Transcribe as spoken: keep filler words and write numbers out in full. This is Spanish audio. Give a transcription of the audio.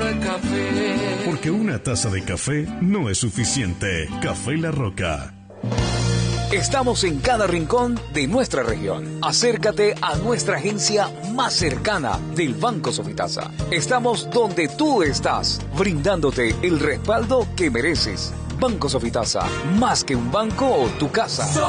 de café. Porque una taza de café no es suficiente. Café La Roca. Estamos en cada rincón de nuestra región. Acércate a nuestra agencia más cercana del Banco Sofitasa. Estamos donde tú estás, brindándote el respaldo que mereces. Banco Sofitasa, más que un banco o tu casa.